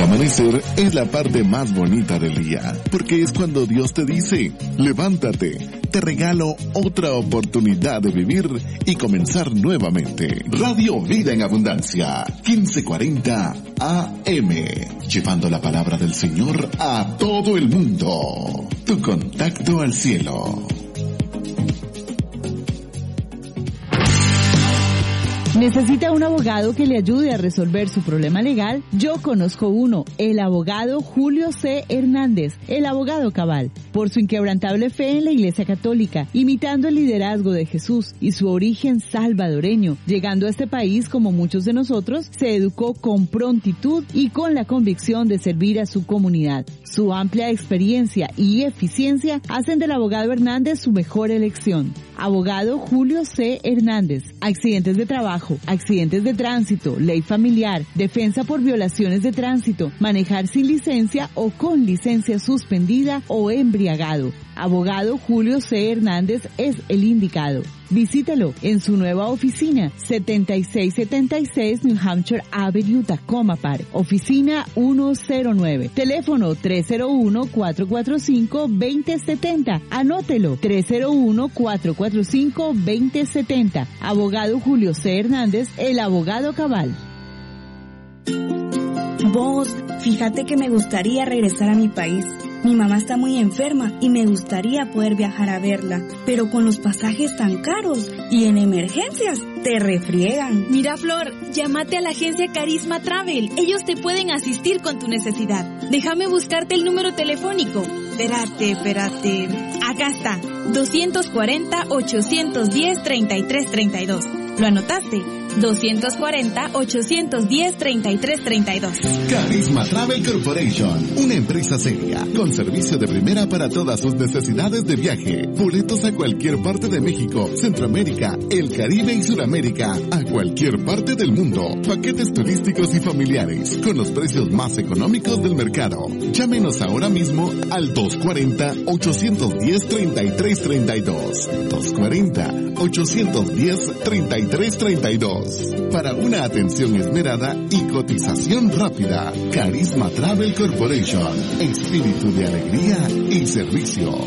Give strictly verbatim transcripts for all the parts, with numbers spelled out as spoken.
amanecer es la parte más bonita del día, porque es cuando Dios te dice, levántate, te regalo otra oportunidad de vivir y comenzar nuevamente. Radio Vida en Abundancia, quince cuarenta A M, llevando la palabra del Señor a todo el mundo. Tu contacto al cielo. ¿Necesita un abogado que le ayude a resolver su problema legal? Yo conozco uno, el abogado Julio C. Hernández, el abogado cabal. Por su inquebrantable fe en la Iglesia Católica, imitando el liderazgo de Jesús y su origen salvadoreño, llegando a este país como muchos de nosotros, se educó con prontitud y con la convicción de servir a su comunidad. Su amplia experiencia y eficiencia hacen del abogado Hernández su mejor elección. Abogado Julio C. Hernández. Accidentes de trabajo, accidentes de tránsito, ley familiar, defensa por violaciones de tránsito, manejar sin licencia o con licencia suspendida o embriagado. Abogado Julio C. Hernández es el indicado. Visítelo en su nueva oficina, setenta y seis setenta y seis New Hampshire Avenue, Tacoma Park. Oficina ciento nueve. Teléfono tres cero uno, cuatro cuatro cinco, dos cero siete cero. Anótelo, tres cero uno, cuatro cuatro cinco, dos cero siete cero. Abogado Julio C. Hernández, el abogado cabal. Vos, fíjate que me gustaría regresar a mi país. Mi mamá está muy enferma y me gustaría poder viajar a verla, pero con los pasajes tan caros y en emergencias te refriegan. Mira, Flor, llámate a la agencia Carisma Travel. Ellos te pueden asistir con tu necesidad. Déjame buscarte el número telefónico. Espérate, espérate. Acá está. dos cuarenta, ochocientos diez, treinta y tres treinta y dos. ¿Lo anotaste? dos cuarenta, ochocientos diez, treinta y tres treinta y dos. Carisma Travel Corporation, una empresa seria, con servicio de primera para todas sus necesidades de viaje. Boletos a cualquier parte de México, Centroamérica, el Caribe y Sudamérica, a cualquier parte del mundo. Paquetes turísticos y familiares, con los precios más económicos del mercado. Llámenos ahora mismo al dos cuarenta, ochocientos diez, treinta y tres treinta y dos. dos cuarenta, ochocientos diez, treinta y tres treinta y dos. Para una atención esmerada y cotización rápida. Carisma Travel Corporation. Espíritu de alegría y servicio.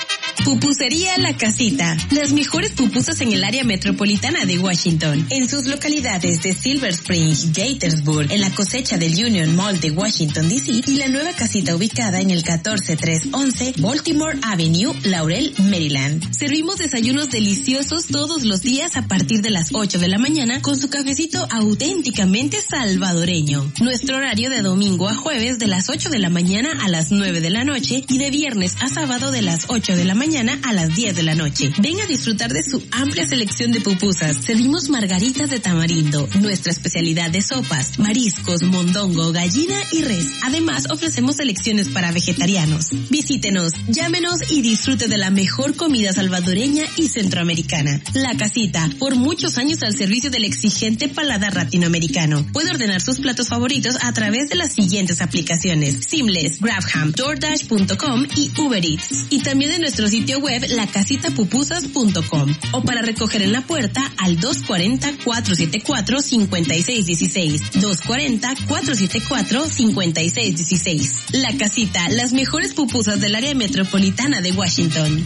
Pupusería La Casita. Las mejores pupusas en el área metropolitana de Washington. En sus localidades de Silver Spring, Gaithersburg, en la cosecha del Union Mall de Washington, D C y la nueva casita ubicada en el catorce trescientos once Baltimore Avenue, Laurel, Maryland. Servimos desayunos deliciosos todos los días a partir de las ocho de la mañana con su cafecito auténticamente salvadoreño. Nuestro horario de domingo a jueves de las ocho de la mañana a las nueve de la noche y de viernes a sábado de las ocho de la mañana a las diez de la noche. Ven a disfrutar de su amplia selección de pupusas. Servimos margaritas de tamarindo, nuestra especialidad de sopas, mariscos, mondongo, gallina y res. Además, ofrecemos selecciones para vegetarianos. Visítenos, llámenos y disfrute de la mejor comida salvadoreña y centroamericana. La Casita, por muchos años al servicio del exigente paladar latinoamericano. Puede ordenar sus platos favoritos a través de las siguientes aplicaciones: Seamless, Grabham, DoorDash punto com y Uber Eats. Y también de nuestro sitio web la casita pupusas punto com o para recoger en la puerta al dos cuarenta, cuatrocientos setenta y cuatro, cincuenta y seis dieciséis. dos cuarenta, cuatrocientos setenta y cuatro, cincuenta y seis dieciséis. La Casita, las mejores pupusas del área metropolitana de Washington.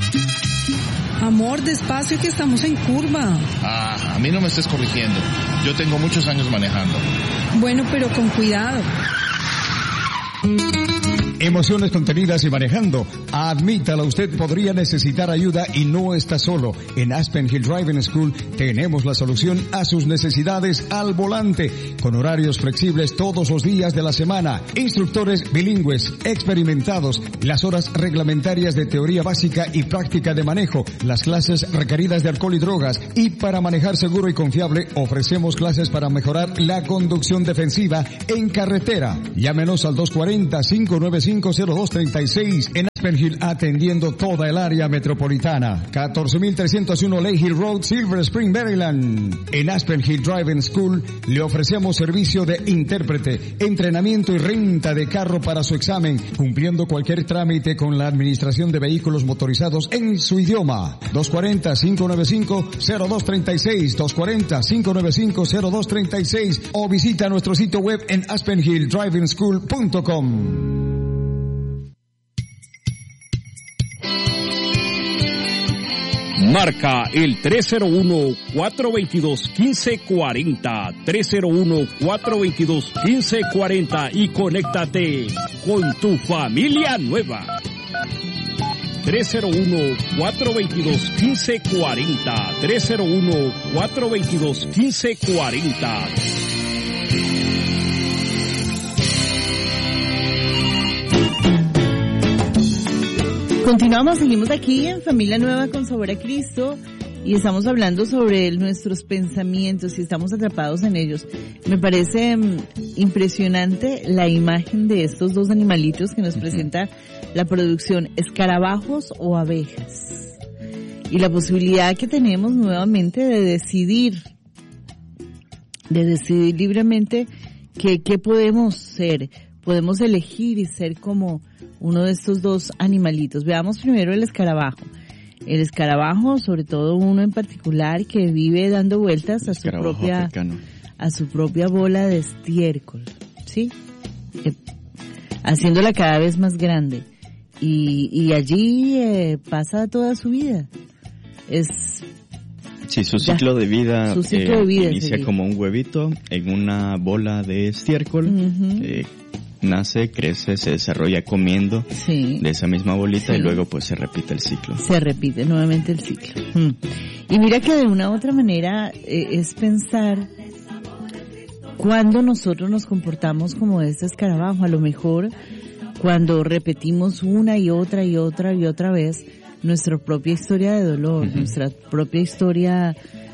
Amor, despacio que estamos en curva. Ah, a mí no me estés corrigiendo. Yo tengo muchos años manejando. Bueno, pero con cuidado. Emociones contenidas y manejando. Admítalo, usted podría necesitar ayuda y no está solo. En Aspen Hill Driving School tenemos la solución a sus necesidades al volante, con horarios flexibles todos los días de la semana, instructores bilingües, experimentados, las horas reglamentarias de teoría básica y práctica de manejo, las clases requeridas de alcohol y drogas, y para manejar seguro y confiable ofrecemos clases para mejorar la conducción defensiva en carretera. Llámenos al dos cuarenta, cinco nueve cinco cinco, cero dos tres seis. En Aspen Hill, atendiendo toda el área metropolitana. catorce mil trescientos uno Lake Hill Road, Silver Spring, Maryland. En Aspen Hill Driving School le ofrecemos servicio de intérprete, entrenamiento y renta de carro para su examen, cumpliendo cualquier trámite con la administración de vehículos motorizados en su idioma. dos cuatro cero, cinco nueve cinco, cero dos tres seis, dos cuatro cero, cinco nueve cinco, cero dos tres seis o visita nuestro sitio web en aspen hill driving school punto com. Marca el tres cero uno, cuatro dos dos, uno cinco cuatro cero, tres cero uno, cuatro dos dos, uno cinco cuatro cero y conéctate con tu familia nueva. tres cero uno, cuatro dos dos, uno cinco cuatro cero, tres cero uno, cuatro dos dos, uno cinco cuatro cero. Continuamos, seguimos aquí en Familia Nueva con Sabor a Cristo y estamos hablando sobre el, nuestros pensamientos y estamos atrapados en ellos. Me parece um, impresionante la imagen de estos dos animalitos que nos uh-huh. presenta la producción, escarabajos o abejas. Y la posibilidad que tenemos nuevamente de decidir, de decidir libremente que, qué podemos ser. Podemos elegir y ser como uno de estos dos animalitos. Veamos primero el escarabajo. El escarabajo, sobre todo uno en particular que vive dando vueltas a su propia africano. a su propia bola de estiércol, ¿sí? Eh, haciéndola cada vez más grande. Y, y allí eh, pasa toda su vida. Es Sí, su ciclo de vida, su ciclo eh, de vida inicia sería. como un huevito en una bola de estiércol. Uh-huh. eh, nace, crece, se desarrolla comiendo sí. de esa misma bolita sí. y luego pues se repite el ciclo. Se repite nuevamente el ciclo. Mm. Y mira que de una u otra manera eh, es pensar cuando nosotros nos comportamos como este escarabajo. A lo mejor cuando repetimos una y otra y otra y otra vez nuestra propia historia de dolor, uh-huh. nuestra propia historia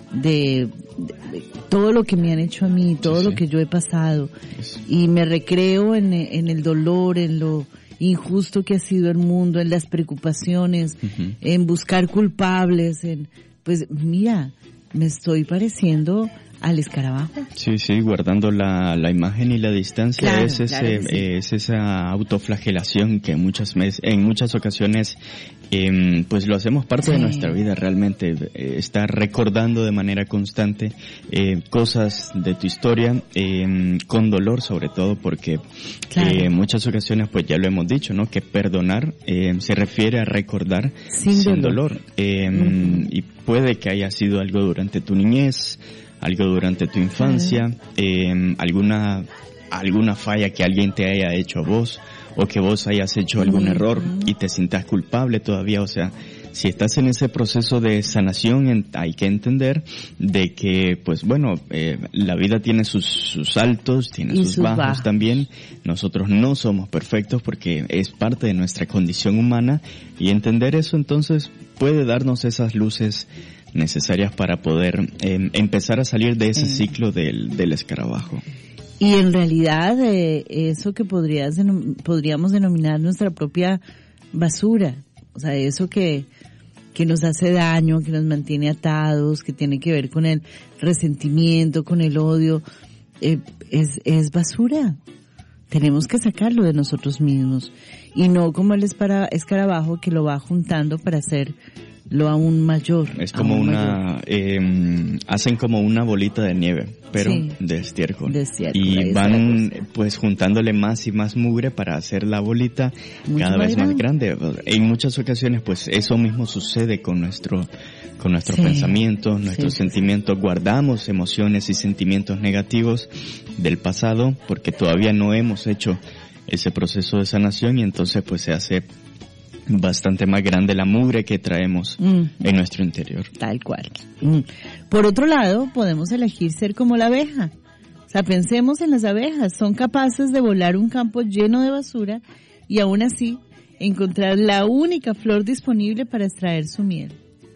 de, de, de todo lo que me han hecho a mí, todo sí, lo sí. que yo he pasado, sí. y me recreo en, en el dolor, en lo injusto que ha sido el mundo, en las preocupaciones, uh-huh. en buscar culpables, en pues mira, me estoy pareciendo al escarabajo. Sí, sí, guardando la, la imagen y la distancia. Claro, es, ese, claro sí. es esa autoflagelación que muchas mes, en muchas ocasiones eh, pues lo hacemos parte sí. de nuestra vida realmente. Eh, estar recordando de manera constante eh, cosas de tu historia eh, con dolor, sobre todo porque claro. eh, en muchas ocasiones pues ya lo hemos dicho, ¿no? Que perdonar eh, se refiere a recordar sin, sin dolor, dolor. Eh, uh-huh. Y puede que haya sido algo durante tu niñez, algo durante tu infancia, uh-huh. eh, alguna alguna falla que alguien te haya hecho a vos, o que vos hayas hecho algún uh-huh. error y te sientas culpable todavía. O sea, si estás en ese proceso de sanación, en, hay que entender de que, pues bueno, eh, la vida tiene sus, sus altos, tiene sus, sus bajos, bajos también. Nosotros no somos perfectos porque es parte de nuestra condición humana, y entender eso entonces puede darnos esas luces necesarias para poder eh, empezar a salir de ese eh. ciclo del, del escarabajo. Y en realidad eh, eso que podrías denom- podríamos denominar nuestra propia basura, o sea, eso que que nos hace daño, que nos mantiene atados, que tiene que ver con el resentimiento, con el odio, eh, es es basura. Tenemos que sacarlo de nosotros mismos y no como el espara- escarabajo que lo va juntando para hacer lo aún mayor. Es como una, eh, hacen como una bolita de nieve, pero sí, de estiércol. De estiércol. Y van pues juntándole más y más mugre para hacer la bolita mucho cada vez más grande. En muchas ocasiones pues eso mismo sucede con nuestro, con nuestros sí, pensamientos, nuestros sí, sentimientos. Sí. Guardamos emociones y sentimientos negativos del pasado porque todavía no hemos hecho ese proceso de sanación, y entonces pues se hace bastante más grande la mugre que traemos mm. en nuestro interior. Tal cual. Mm. Por otro lado, podemos elegir ser como la abeja. O sea, pensemos en las abejas. Son capaces de volar un campo lleno de basura y aún así encontrar la única flor disponible para extraer su miel.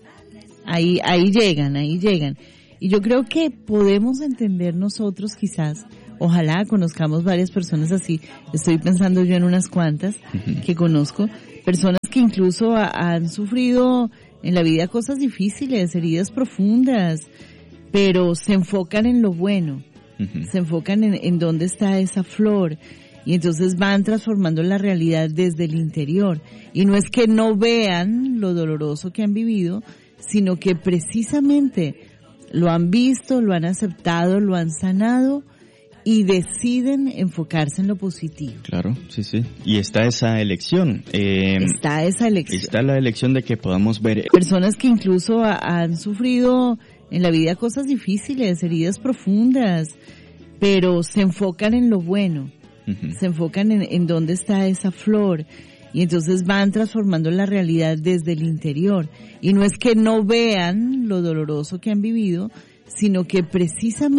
Ahí, ahí llegan, ahí llegan. Y yo creo que podemos entender nosotros quizás Ojalá conozcamos varias personas así. Estoy pensando yo en unas cuantas uh-huh. que conozco. Personas que incluso ha, han sufrido en la vida cosas difíciles, heridas profundas, pero se enfocan en lo bueno. Uh-huh. Se enfocan en, en dónde está esa flor. Y entonces van transformando la realidad desde el interior. Y no es que no vean lo doloroso que han vivido, sino que precisamente lo han visto, lo han aceptado, lo han sanado y deciden enfocarse en lo positivo. Claro, sí, sí. Y está esa elección. Eh, está esa elección. Está la elección de que podamos ver. Personas que incluso ha, han sufrido en la vida cosas difíciles, heridas profundas, pero se enfocan en lo bueno. Uh-huh. Se enfocan en, en dónde está esa flor. Y entonces van transformando la realidad desde el interior. Y no es que no vean lo doloroso que han vivido, sino que precisamente